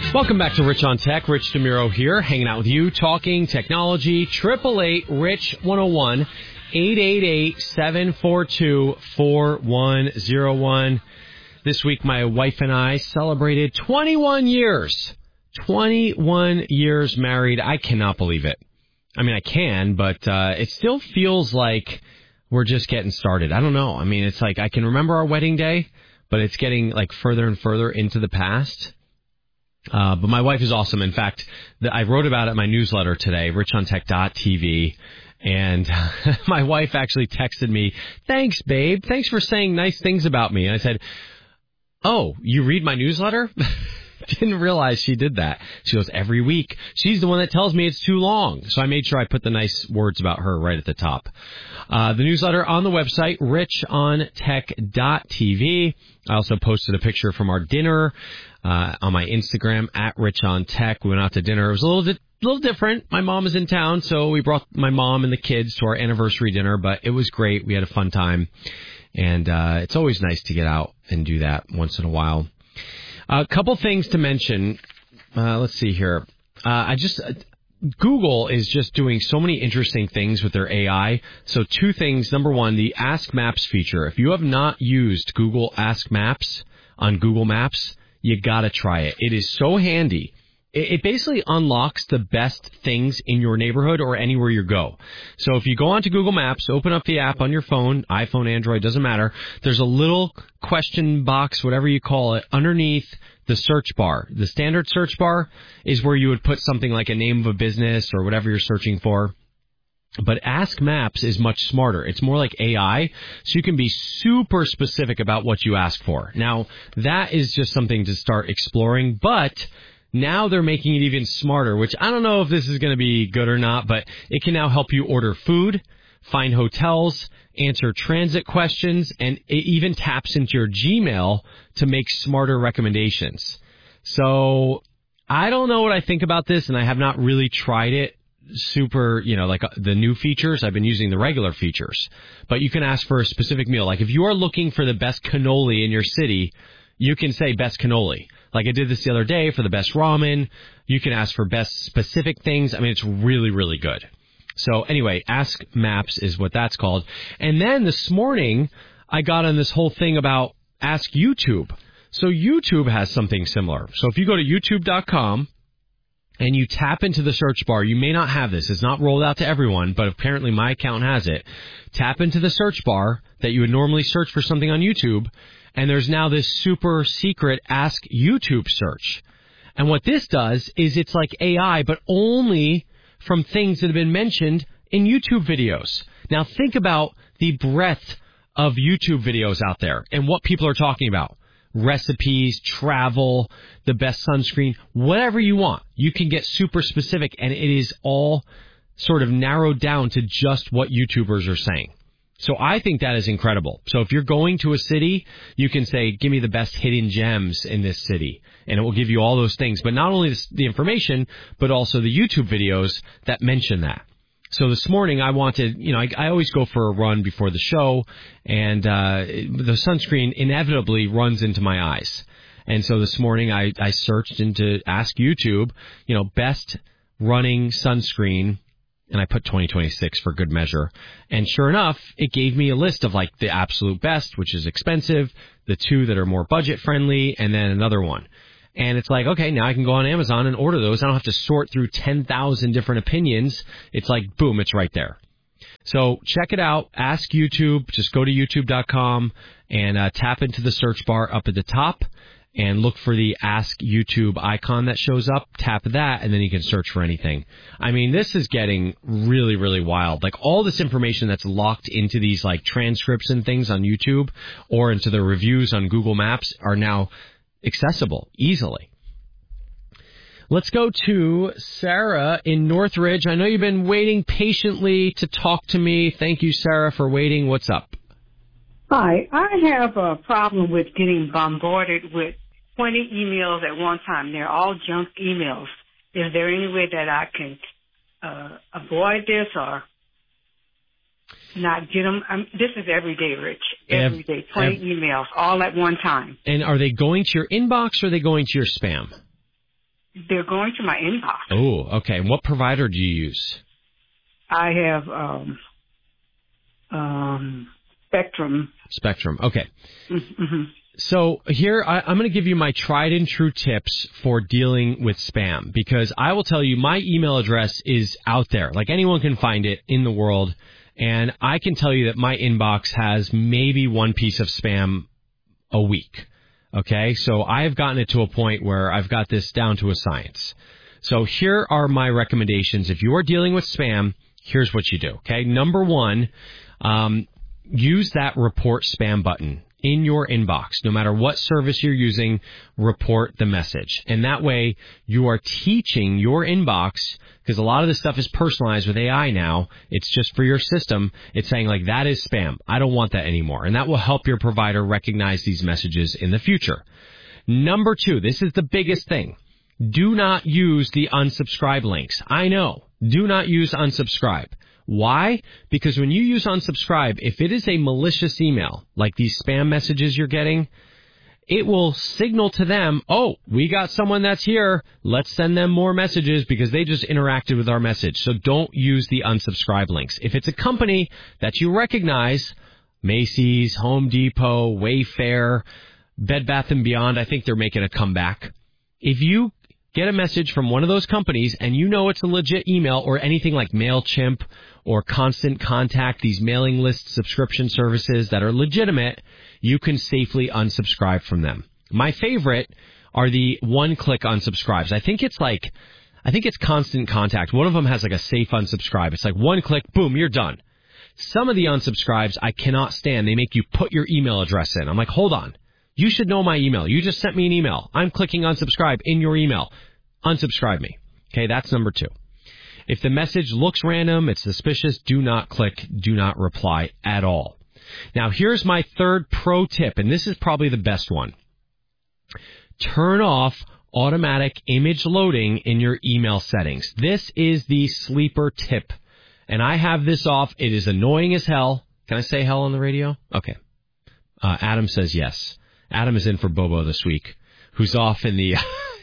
Welcome back to Rich on Tech. Rich DeMuro here, hanging out with you, talking technology. 888-RICH-101, 888-742-4101. This week, my wife and I celebrated 21 years. 21 years married. I cannot believe it. I mean, I can, but it still feels like we're just getting started. I don't know. I mean, it's like I can remember our wedding day, but it's getting like further and further into the past. But my wife is awesome. In fact, I wrote about it in my newsletter today, richontech.tv, and my wife actually texted me, "Thanks, babe. Thanks for saying nice things about me." And I said, "Oh, you read my newsletter?" Didn't realize she did that. She goes, "Every week." She's the one that tells me it's too long. So I made sure I put the nice words about her right at the top. The newsletter on the website, richontech.tv. I also posted a picture from our dinner on my Instagram, @richontech. We went out to dinner. It was a little different. My mom is in town, so we brought my mom and the kids to our anniversary dinner, but it was great. We had a fun time. And it's always nice to get out and do that once in a while. A couple things to mention. Let's see here. Google is just doing so many interesting things with their AI. So two things. Number one, the Ask Maps feature. If you have not used Google Ask Maps on Google Maps, you got to try it. It is so handy. It basically unlocks the best things in your neighborhood or anywhere you go. So if you go onto Google Maps, open up the app on your phone, iPhone, Android, doesn't matter. There's a little question box, whatever you call it, underneath the search bar. The standard search bar is where you would put something like a name of a business or whatever you're searching for. But Ask Maps is much smarter. It's more like AI, so you can be super specific about what you ask for. Now, that is just something to start exploring, but now they're making it even smarter, which I don't know if this is going to be good or not, but it can now help you order food, find hotels, answer transit questions, and it even taps into your Gmail to make smarter recommendations. So I don't know what I think about this, and I have not really tried it super, like the new features. I've been using the regular features. But you can ask for a specific meal. Like if you are looking for the best cannoli in your city, you can say best cannoli. Like I did this the other day for the best ramen. You can ask for best specific things. I mean, it's really, really good. So anyway, Ask Maps is what that's called. And then this morning, I got on this whole thing about Ask YouTube. So YouTube has something similar. So if you go to youtube.com and you tap into the search bar, you may not have this. It's not rolled out to everyone, but apparently my account has it. Tap into the search bar that you would normally search for something on YouTube, and there's now this super secret Ask YouTube search. And what this does is it's like AI, but only from things that have been mentioned in YouTube videos. Now think about the breadth of YouTube videos out there and what people are talking about. Recipes, travel, the best sunscreen, whatever you want. You can get super specific, and it is all sort of narrowed down to just what YouTubers are saying. So I think that is incredible. So if you're going to a city, you can say, give me the best hidden gems in this city. And it will give you all those things. But not only the information, but also the YouTube videos that mention that. So this morning I wanted, I always go for a run before the show. And the sunscreen inevitably runs into my eyes. And so this morning I searched into Ask YouTube, best running sunscreen. And I put 2026 for good measure. And sure enough, it gave me a list of like the absolute best, which is expensive, the two that are more budget friendly, and then another one. And it's like, okay, now I can go on Amazon and order those. I don't have to sort through 10,000 different opinions. It's like, boom, it's right there. So check it out. Ask YouTube. Just go to youtube.com and tap into the search bar up at the top. And look for the Ask YouTube icon that shows up. Tap that, and then you can search for anything. I mean, this is getting really, really wild. Like, all this information that's locked into these, like, transcripts and things on YouTube or into the reviews on Google Maps are now accessible easily. Let's go to Sarah in Northridge. I know you've been waiting patiently to talk to me. Thank you, Sarah, for waiting. What's up? Hi, I have a problem with getting bombarded with 20 emails at one time. They're all junk emails. Is there any way that I can avoid this or not get them? This is every day, Rich. Every day, 20 emails, all at one time. And are they going to your inbox or are they going to your spam? they're going to my inbox. Oh, okay. And what provider do you use? I have Spectrum. Spectrum. Okay. Mm-hmm. So here, I'm going to give you my tried and true tips for dealing with spam, because I will tell you my email address is out there. Like, anyone can find it in the world. And I can tell you that my inbox has maybe one piece of spam a week. Okay. So I've gotten it to a point where I've got this down to a science. So here are my recommendations. If you are dealing with spam, here's what you do. Okay. Number one, use that report spam button in your inbox. No matter what service you're using, report the message. And that way you are teaching your inbox, because a lot of this stuff is personalized with AI now. It's just for your system. It's saying, like, that is spam. I don't want that anymore. And that will help your provider recognize these messages in the future. Number two, this is the biggest thing. Do not use the unsubscribe links. I know. Do not use unsubscribe. Why? Because when you use unsubscribe, if it is a malicious email, like these spam messages you're getting, it will signal to them, oh, we got someone that's here. Let's send them more messages because they just interacted with our message. So don't use the unsubscribe links. If it's a company that you recognize, Macy's, Home Depot, Wayfair, Bed Bath & Beyond, I think they're making a comeback. If you get a message from one of those companies and you know it's a legit email, or anything like MailChimp or Constant Contact, these mailing list subscription services that are legitimate, you can safely unsubscribe from them. My favorite are the one-click unsubscribes. I think it's Constant Contact. One of them has like a safe unsubscribe. It's like one click, boom, you're done. Some of the unsubscribes I cannot stand. They make you put your email address in. I'm like, hold on. You should know my email. You just sent me an email. I'm clicking unsubscribe in your email. Unsubscribe me. Okay, that's number two. If the message looks random, it's suspicious, do not click, do not reply at all. Now, here's my third pro tip, and this is probably the best one. Turn off automatic image loading in your email settings. This is the sleeper tip, and I have this off. It is annoying as hell. Can I say hell on the radio? Okay. Adam says yes. Adam is in for Bobo this week, who's off in the...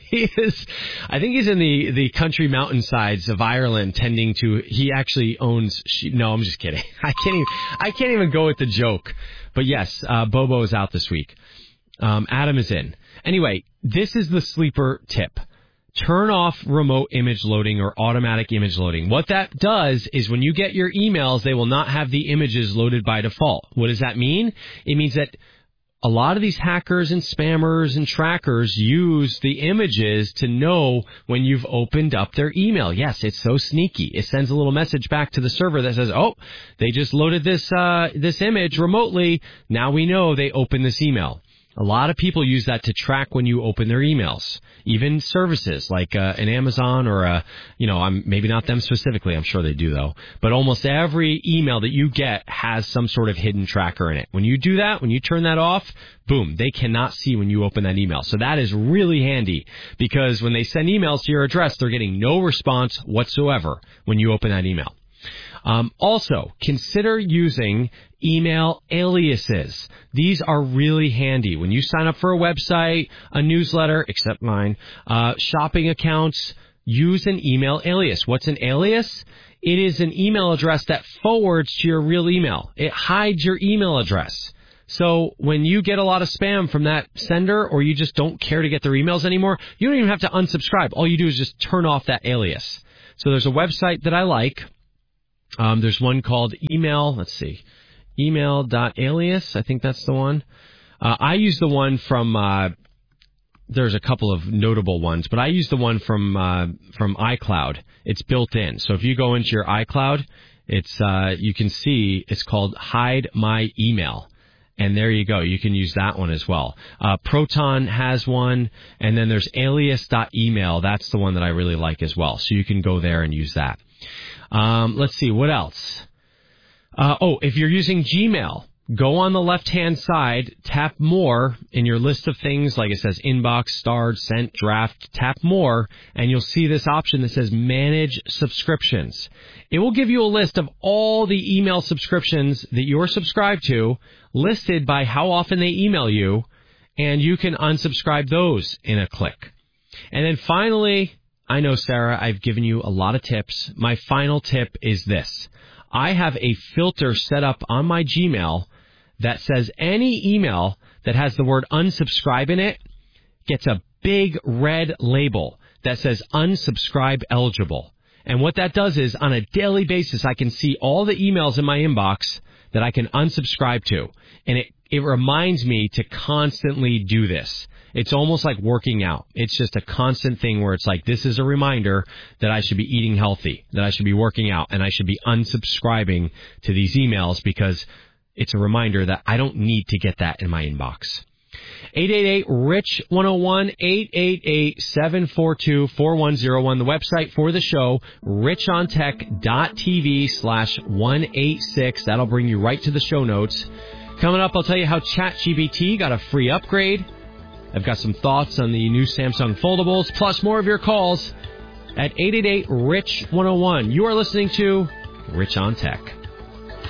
I think he's in the country mountainsides of Ireland he actually owns, no, I'm just kidding. I can't even go with the joke. But yes, Bobo is out this week. Adam is in. Anyway, this is the sleeper tip. Turn off remote image loading or automatic image loading. What that does is when you get your emails, they will not have the images loaded by default. What does that mean? It means that a lot of these hackers and spammers and trackers use the images to know when you've opened up their email. Yes, it's so sneaky. It sends a little message back to the server that says, oh, they just loaded this image remotely. Now we know they opened this email. A lot of people use that to track when you open their emails. Even services like an Amazon or maybe not them specifically. I'm sure they do though. But almost every email that you get has some sort of hidden tracker in it. When you do that, when you turn that off, boom, they cannot see when you open that email. So that is really handy, because when they send emails to your address, they're getting no response whatsoever when you open that email. Also, consider using email aliases. These are really handy. When you sign up for a website, a newsletter, except mine, shopping accounts, use an email alias. What's an alias? It is an email address that forwards to your real email. It hides your email address. So when you get a lot of spam from that sender, or you just don't care to get their emails anymore, you don't even have to unsubscribe. All you do is just turn off that alias. So there's a website that I like. There's one called email.alias. I think that's the one. I use the one from, there's a couple of notable ones, but I use the one from iCloud. It's built in. So if you go into your iCloud, you can see it's called Hide My Email. And there you go. You can use that one as well. Proton has one, and then there's alias.email. That's the one that I really like as well. So you can go there and use that. Let's see, what else? If you're using Gmail, go on the left-hand side, tap More in your list of things, like it says Inbox, Starred, Sent, Draft, tap More, and you'll see this option that says Manage Subscriptions. It will give you a list of all the email subscriptions that you're subscribed to, listed by how often they email you, and you can unsubscribe those in a click. And then finally, I know, Sarah, I've given you a lot of tips. My final tip is this. I have a filter set up on my Gmail that says any email that has the word unsubscribe in it gets a big red label that says unsubscribe eligible. And what that does is on a daily basis, I can see all the emails in my inbox that I can unsubscribe to. And it reminds me to constantly do this. It's almost like working out. It's just a constant thing where it's like, this is a reminder that I should be eating healthy, that I should be working out, and I should be unsubscribing to these emails because it's a reminder that I don't need to get that in my inbox. 888-RICH-101, 888-742-4101. The website for the show, richontech.tv/186. That'll bring you right to the show notes. Coming up, I'll tell you how ChatGPT got a free upgrade. I've got some thoughts on the new Samsung foldables, plus more of your calls at 888-RICH-101. You are listening to Rich on Tech.